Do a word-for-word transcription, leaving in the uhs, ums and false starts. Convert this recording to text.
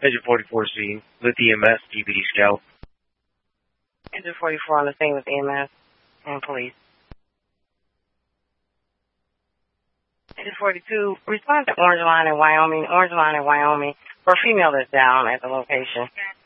Agent forty-four C with E M S, D P D Scout. Agent forty-four on the scene with E M S and police. Agent forty-two, respond to Orange Line in Wyoming, Orange Line in Wyoming, for a female that's down at the location.